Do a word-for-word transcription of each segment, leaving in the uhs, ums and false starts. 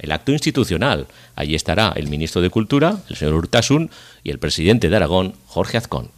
el acto institucional. Allí estará el ministro de Cultura, el señor Urtasun, y el presidente de Aragón, Jorge Azcón.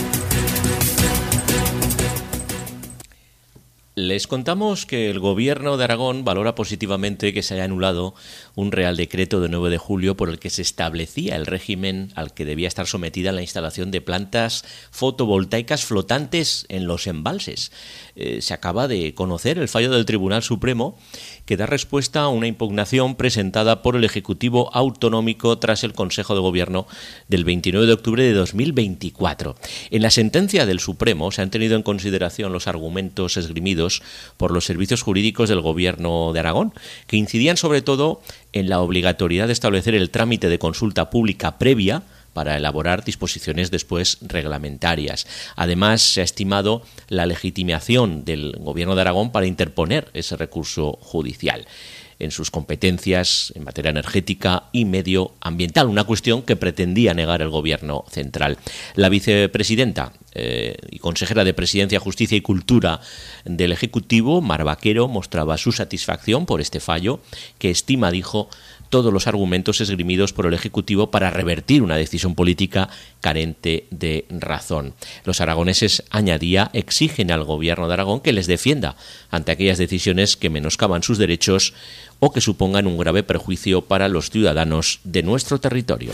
Les contamos que el Gobierno de Aragón valora positivamente que se haya anulado un Real Decreto de nueve de julio por el que se establecía el régimen al que debía estar sometida la instalación de plantas fotovoltaicas flotantes en los embalses. Eh, se acaba de conocer el fallo del Tribunal Supremo que da respuesta a una impugnación presentada por el Ejecutivo Autonómico tras el Consejo de Gobierno del veintinueve de octubre de dos mil veinticuatro. En la sentencia del Supremo se han tenido en consideración los argumentos esgrimidos por los servicios jurídicos del Gobierno de Aragón, que incidían sobre todo en la obligatoriedad de establecer el trámite de consulta pública previa para elaborar disposiciones después reglamentarias. Además, se ha estimado la legitimación del Gobierno de Aragón para interponer ese recurso judicial en sus competencias en materia energética y medioambiental, una cuestión que pretendía negar el Gobierno central. La vicepresidenta eh, y consejera de Presidencia, Justicia y Cultura del Ejecutivo, Mar Vaquero, mostraba su satisfacción por este fallo, que estima, dijo, todos los argumentos esgrimidos por el Ejecutivo para revertir una decisión política carente de razón. Los aragoneses, añadía, exigen al Gobierno de Aragón que les defienda ante aquellas decisiones que menoscaban sus derechos o que supongan un grave perjuicio para los ciudadanos de nuestro territorio.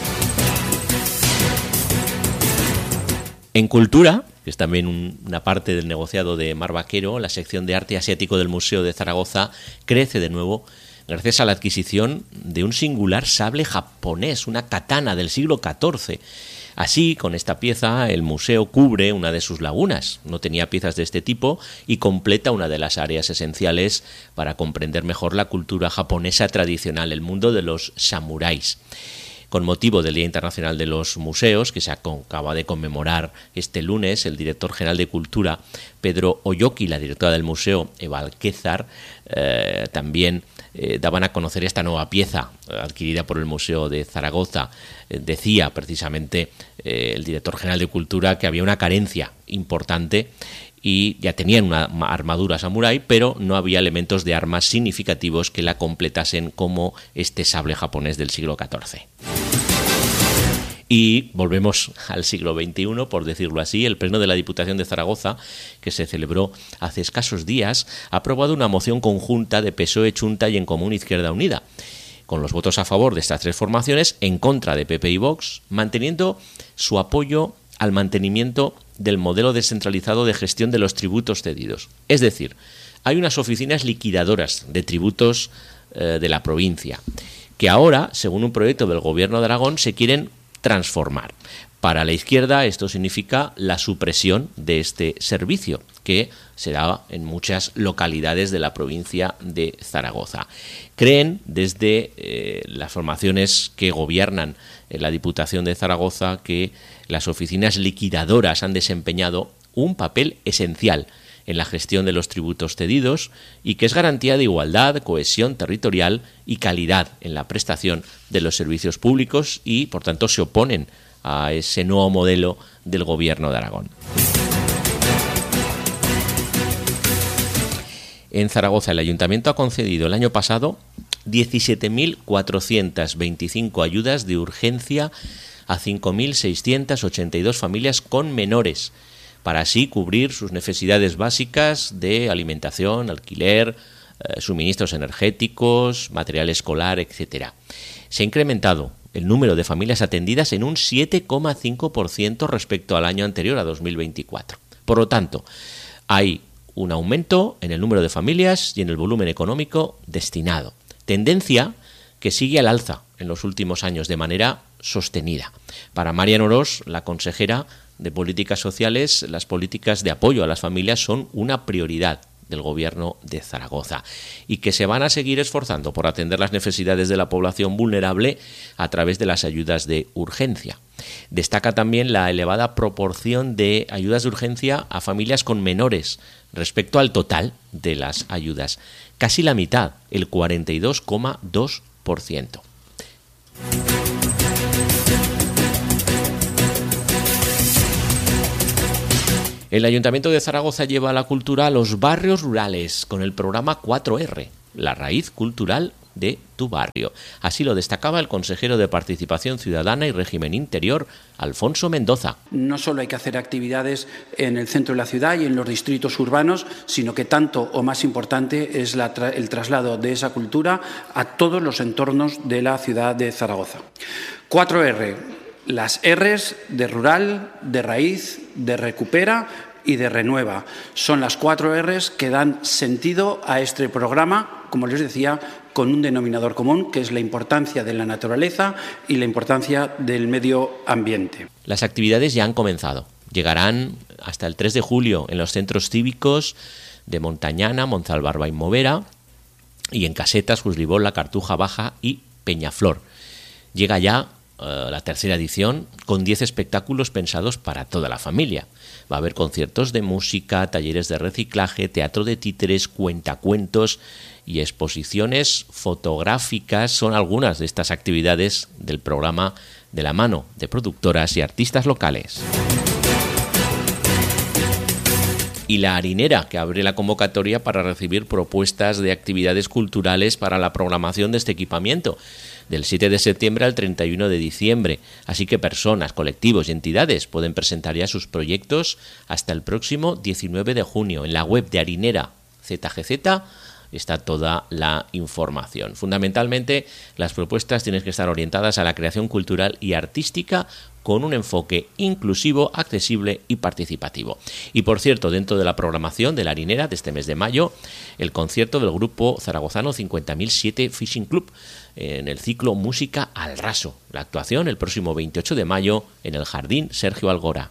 En cultura, que es también un, una parte del negociado de Mar Vaquero, la sección de arte asiático del Museo de Zaragoza crece de nuevo gracias a la adquisición de un singular sable japonés, una katana del siglo catorce. Así, con esta pieza, el museo cubre una de sus lagunas. No tenía piezas de este tipo y completa una de las áreas esenciales para comprender mejor la cultura japonesa tradicional, el mundo de los samuráis. Con motivo del Día Internacional de los Museos, que se acaba de conmemorar este lunes, el director general de Cultura, Pedro Oyoki, la directora del museo, Eva Alquézar, eh, también eh, daban a conocer esta nueva pieza eh, adquirida por el Museo de Zaragoza. Eh, decía precisamente eh, el director general de Cultura que había una carencia importante y ya tenían una armadura samurái, pero no había elementos de armas significativos que la completasen como este sable japonés del siglo catorce. Y volvemos al siglo veintiuno, por decirlo así. El Pleno de la Diputación de Zaragoza, que se celebró hace escasos días, ha aprobado una moción conjunta de P S O E, Chunta y En Común Izquierda Unida, con los votos a favor de estas tres formaciones, en contra de P P y Vox, manteniendo su apoyo al mantenimiento del modelo descentralizado de gestión de los tributos cedidos. Es decir, hay unas oficinas liquidadoras de tributos eh, de la provincia, que ahora, según un proyecto del Gobierno de Aragón, se quieren transformar. Para la izquierda esto significa la supresión de este servicio, que será en muchas localidades de la provincia de Zaragoza. Creen desde eh, las formaciones que gobiernan en la Diputación de Zaragoza que las oficinas liquidadoras han desempeñado un papel esencial en la gestión de los tributos cedidos y que es garantía de igualdad, cohesión territorial y calidad en la prestación de los servicios públicos y, por tanto, se oponen a ese nuevo modelo del Gobierno de Aragón. En Zaragoza, el Ayuntamiento ha concedido el año pasado diecisiete mil cuatrocientas veinticinco ayudas de urgencia a cinco mil seiscientas ochenta y dos familias con menores, para así cubrir sus necesidades básicas de alimentación, alquiler, eh, suministros energéticos, material escolar, etcétera. Se ha incrementado el número de familias atendidas en un siete coma cinco por ciento respecto al año anterior, a dos mil veinticuatro. Por lo tanto, hay un aumento en el número de familias y en el volumen económico destinado. Tendencia que sigue al alza en los últimos años de manera sostenida. Para Marian Orós, la consejera de Políticas Sociales, las políticas de apoyo a las familias son una prioridad del Gobierno de Zaragoza y que se van a seguir esforzando por atender las necesidades de la población vulnerable a través de las ayudas de urgencia. Destaca también la elevada proporción de ayudas de urgencia a familias con menores respecto al total de las ayudas. Casi la mitad, el cuarenta y dos coma dos por ciento. El Ayuntamiento de Zaragoza lleva la cultura a los barrios rurales con el programa cuatro erre, la raíz cultural de tu barrio. Así lo destacaba el consejero de Participación Ciudadana y Régimen Interior, Alfonso Mendoza. No solo hay que hacer actividades en el centro de la ciudad y en los distritos urbanos, sino que tanto o más importante es la tra- el traslado de esa cultura a todos los entornos de la ciudad de Zaragoza. cuatro erre, las erres de rural, de raíz, de recupera y de renueva. Son las cuatro erres que dan sentido a este programa, como les decía, con un denominador común, que es la importancia de la naturaleza y la importancia del medio ambiente. Las actividades ya han comenzado. Llegarán hasta el tres de julio en los centros cívicos de Montañana, Monzalbarba y Movera, y en Casetas, Jusribol, La Cartuja Baja y Peñaflor. Llega ya uh, la tercera edición con diez espectáculos pensados para toda la familia. Va a haber conciertos de música, talleres de reciclaje, teatro de títeres, cuentacuentos y exposiciones fotográficas. Son algunas de estas actividades del programa de la mano de productoras y artistas locales. Y la Harinera, que abre la convocatoria para recibir propuestas de actividades culturales para la programación de este equipamiento, del siete de septiembre al treinta y uno de diciembre. Así que personas, colectivos y entidades pueden presentar ya sus proyectos hasta el próximo diecinueve de junio. En la web de Harinera Z G Z está toda la información. Fundamentalmente, las propuestas tienen que estar orientadas a la creación cultural y artística con un enfoque inclusivo, accesible y participativo. Y por cierto, dentro de la programación de la Harinera de este mes de mayo, el concierto del grupo zaragozano cincuenta mil siete Fishing Club en el ciclo Música al Raso. La actuación el próximo veintiocho de mayo en el Jardín Sergio Algora.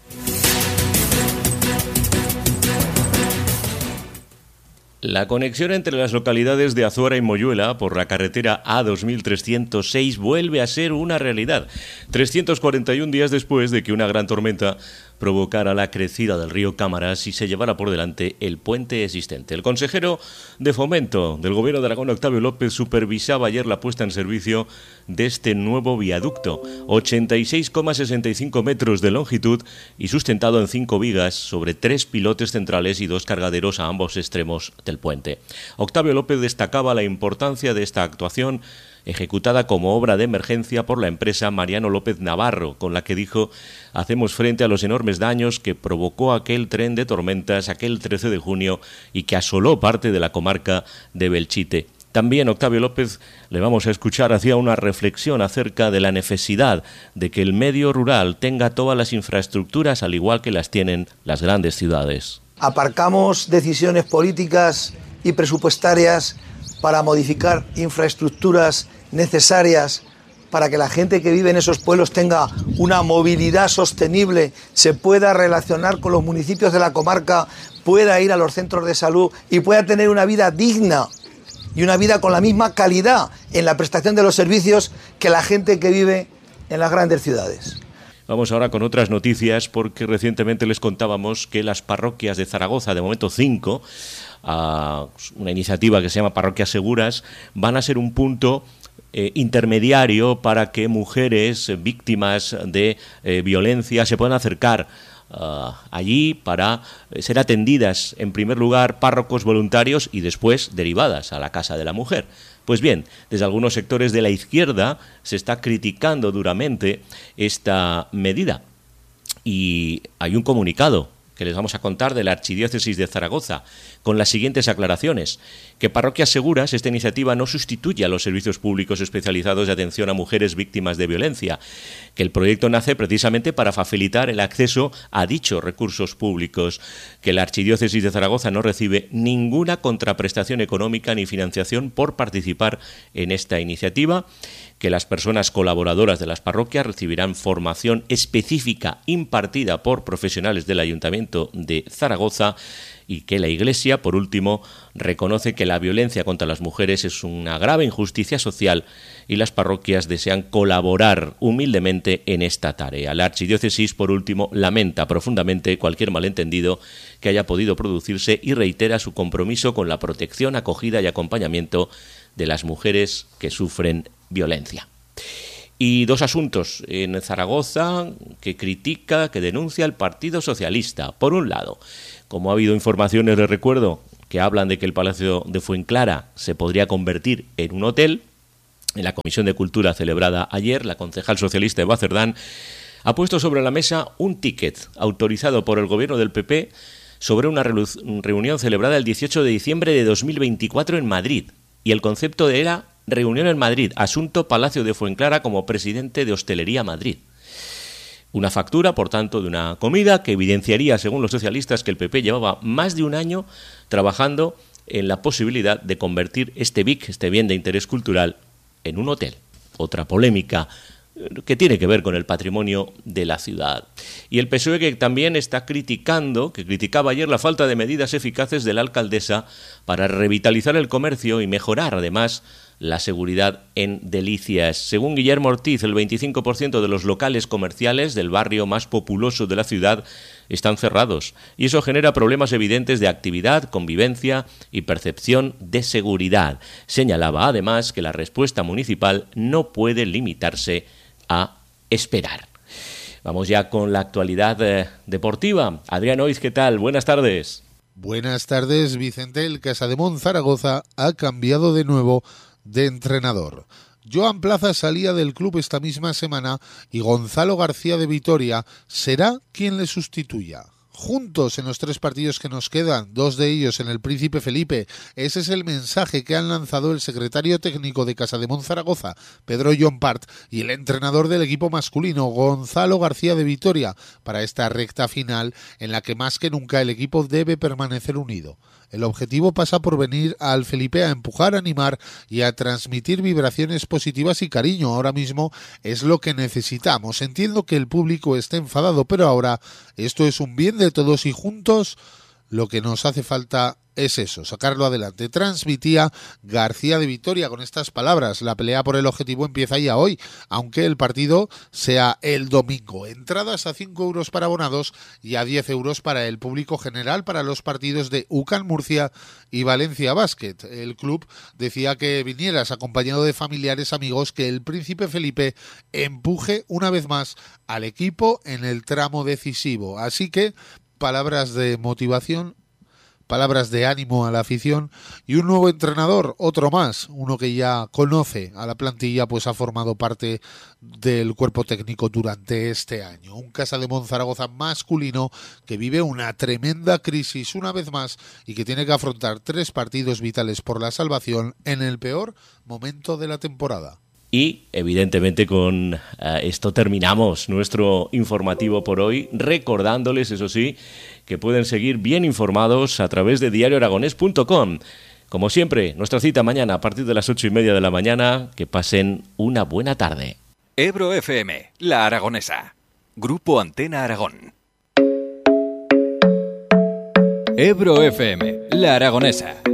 La conexión entre las localidades de Azuara y Moyuela por la carretera A dos mil trescientos seis vuelve a ser una realidad, trescientos cuarenta y un días después de que una gran tormenta provocara la crecida del río Cámaras y se llevara por delante el puente existente. El consejero de Fomento del Gobierno de Aragón, Octavio López, supervisaba ayer la puesta en servicio de este nuevo viaducto, ochenta y seis coma sesenta y cinco metros de longitud y sustentado en cinco vigas sobre tres pilotes centrales y dos cargaderos a ambos extremos del puente. Octavio López destacaba la importancia de esta actuación ejecutada como obra de emergencia por la empresa Mariano López Navarro, con la que dijo: hacemos frente a los enormes daños que provocó aquel tren de tormentas aquel trece de junio y que asoló parte de la comarca de Belchite. También Octavio López, le vamos a escuchar, hacía una reflexión acerca de la necesidad de que el medio rural tenga todas las infraestructuras al igual que las tienen las grandes ciudades. Aparcamos decisiones políticas y presupuestarias para modificar infraestructuras necesarias para que la gente que vive en esos pueblos tenga una movilidad sostenible, se pueda relacionar con los municipios de la comarca, pueda ir a los centros de salud y pueda tener una vida digna y una vida con la misma calidad en la prestación de los servicios que la gente que vive en las grandes ciudades. Vamos ahora con otras noticias, porque recientemente les contábamos que las parroquias de Zaragoza, de momento cinco, a una iniciativa que se llama Parroquias Seguras, van a ser un punto eh, intermediario para que mujeres eh, víctimas de eh, violencia se puedan acercar uh, allí para ser atendidas, en primer lugar, párrocos voluntarios y después derivadas a la Casa de la Mujer. Pues bien, desde algunos sectores de la izquierda se está criticando duramente esta medida y hay un comunicado que les vamos a contar de la Archidiócesis de Zaragoza, con las siguientes aclaraciones: que Parroquias Seguras, esta iniciativa no sustituye a los servicios públicos especializados de atención a mujeres víctimas de violencia, que el proyecto nace precisamente para facilitar el acceso a dichos recursos públicos, que la Archidiócesis de Zaragoza no recibe ninguna contraprestación económica ni financiación por participar en esta iniciativa, que las personas colaboradoras de las parroquias recibirán formación específica impartida por profesionales del Ayuntamiento de Zaragoza y que la Iglesia, por último, reconoce que la violencia contra las mujeres es una grave injusticia social y las parroquias desean colaborar humildemente en esta tarea. La Archidiócesis, por último, lamenta profundamente cualquier malentendido que haya podido producirse y reitera su compromiso con la protección, acogida y acompañamiento de las mujeres que sufren violencia. Y dos asuntos en Zaragoza que critica, que denuncia el Partido Socialista. Por un lado, como ha habido informaciones, les recuerdo, que hablan de que el Palacio de Fuenclara se podría convertir en un hotel, En la Comisión de Cultura celebrada ayer, la concejal socialista Eva Cerdán ha puesto sobre la mesa un ticket autorizado por el gobierno del P P sobre una reunión celebrada el dieciocho de diciembre de dos mil veinticuatro en Madrid. Y el concepto era reunión en Madrid, asunto Palacio de Fuencara como presidente de Hostelería Madrid. Una factura, por tanto, de una comida que evidenciaría, según los socialistas, que el P P llevaba más de un año trabajando en la posibilidad de convertir este B I C, este bien de interés cultural, en un hotel. Otra polémica que tiene que ver con el patrimonio de la ciudad. Y el P S O E, que también está criticando, que criticaba ayer la falta de medidas eficaces de la alcaldesa para revitalizar el comercio y mejorar, además, la seguridad en Delicias. Según Guillermo Ortiz, el veinticinco por ciento de los locales comerciales del barrio más populoso de la ciudad están cerrados, y eso genera problemas evidentes de actividad, convivencia y percepción de seguridad. Señalaba, además, que la respuesta municipal no puede limitarse a esperar. Vamos ya con la actualidad eh, deportiva. Adrián Oiz, ¿qué tal? Buenas tardes. Buenas tardes, Vicente. El Casademón Zaragoza ha cambiado de nuevo de entrenador. Joan Plaza salía del club esta misma semana y Gonzalo García de Vitoria será quien le sustituya. Juntos en los tres partidos que nos quedan, dos de ellos en el Príncipe Felipe. Ese es el mensaje que han lanzado el secretario técnico de Casademón Zaragoza, Pedro Llompart, y el entrenador del equipo masculino, Gonzalo García de Vitoria, para esta recta final en la que más que nunca el equipo debe permanecer unido. El objetivo pasa por venir al Felipe a empujar, a animar y a transmitir vibraciones positivas y cariño. Ahora mismo es lo que necesitamos. Entiendo que el público esté enfadado, pero ahora esto es un bien de todos y juntos lo que nos hace falta es eso, sacarlo adelante. Transmitía García de Vitoria con estas palabras: la pelea por el objetivo empieza ya hoy, aunque el partido sea el domingo. Entradas a cinco euros para abonados y a diez euros para el público general para los partidos de U C A M Murcia y Valencia Basket. El club decía que vinieras acompañado de familiares, amigos, que el Príncipe Felipe empuje una vez más al equipo en el tramo decisivo. Así que palabras de motivación, palabras de ánimo a la afición y un nuevo entrenador, otro más, uno que ya conoce a la plantilla, pues ha formado parte del cuerpo técnico durante este año. Un Casademón Zaragoza masculino que vive una tremenda crisis una vez más y que tiene que afrontar tres partidos vitales por la salvación en el peor momento de la temporada. Y, evidentemente, con uh, esto terminamos nuestro informativo por hoy, recordándoles, eso sí, que pueden seguir bien informados a través de diario aragonés punto com. Como siempre, nuestra cita mañana a partir de las ocho y media de la mañana. Que pasen una buena tarde. Ebro F M, La Aragonesa. Grupo Antena Aragón. Ebro F M, La Aragonesa.